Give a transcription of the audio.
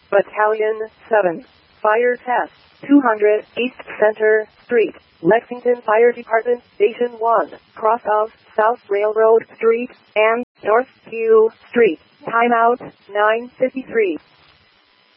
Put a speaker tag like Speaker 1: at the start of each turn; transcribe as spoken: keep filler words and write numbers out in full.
Speaker 1: Battalion seven. Fire test. two hundred East Center Street, Lexington Fire Department, Station one, cross of South Railroad Street and North Q Street. Timeout, nine fifty-three.